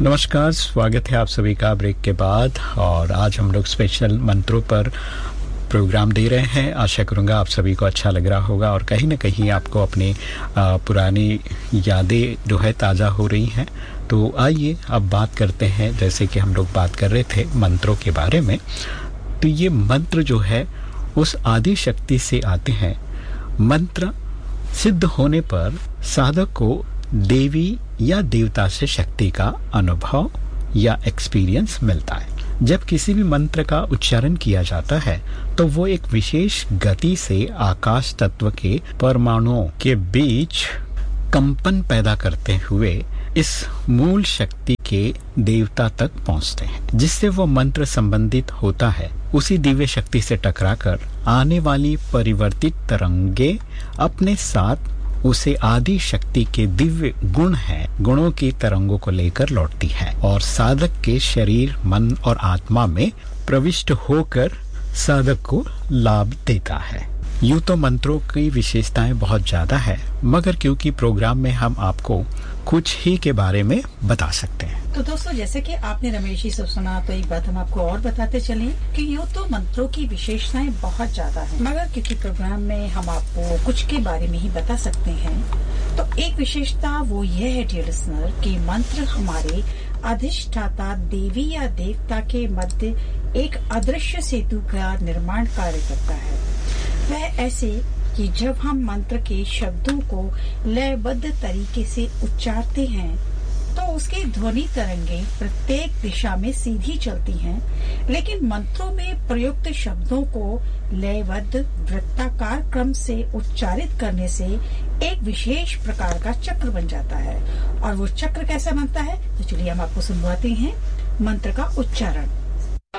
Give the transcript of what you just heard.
नमस्कार, स्वागत है आप सभी का ब्रेक के बाद। और आज हम लोग स्पेशल मंत्रों पर प्रोग्राम दे रहे हैं। आशा करूँगा आप सभी को अच्छा लग रहा होगा और कहीं ना कहीं आपको अपनी पुरानी यादें जो है ताज़ा हो रही हैं। तो आइए अब बात करते हैं, जैसे कि हम लोग बात कर रहे थे मंत्रों के बारे में। तो ये मंत्र जो है उस आदि शक्ति से आते हैं। मंत्र सिद्ध होने पर साधक को देवी या देवता से शक्ति का अनुभव या एक्सपीरियंस मिलता है। जब किसी भी मंत्र का उच्चारण किया जाता है तो वो एक विशेष गति से आकाश तत्व के परमाणुओं के बीच कंपन पैदा करते हुए इस मूल शक्ति के देवता तक पहुंचते हैं, जिससे वो मंत्र संबंधित होता है। उसी दिव्य शक्ति से टकराकर आने वाली परिवर्तित तरंगे अपने साथ उसे आदि शक्ति के दिव्य गुणों की तरंगों को लेकर लौटती है और साधक के शरीर, मन और आत्मा में प्रविष्ट होकर साधक को लाभ देता है। यूं तो मंत्रों की विशेषताएं बहुत ज्यादा है, मगर क्योंकि प्रोग्राम में हम आपको कुछ ही के बारे में बता सकते हैं। तो दोस्तों, जैसे कि आपने रमेश जी से सुना, तो एक बात हम आपको और बताते चले कि यूं तो मंत्रों की विशेषताएं बहुत ज्यादा हैं, मगर क्योंकि प्रोग्राम में हम आपको कुछ के बारे में ही बता सकते हैं, तो एक विशेषता वो ये है डियर लिसनर कि मंत्र हमारे अधिष्ठाता देवी या देवता के मध्य एक अदृश्य सेतु का निर्माण कार्य करता है। वह ऐसे कि जब हम मंत्र के शब्दों को लयबद्ध तरीके से उच्चारते हैं तो उसकी ध्वनि तरंगे प्रत्येक दिशा में सीधी चलती हैं, लेकिन मंत्रों में प्रयुक्त शब्दों को लयबद्ध वृत्ताकार क्रम से उच्चारित करने से एक विशेष प्रकार का चक्र बन जाता है। और वो चक्र कैसा बनता है, तो चलिए हम आपको सुनवाते हैं मंत्र का उच्चारण।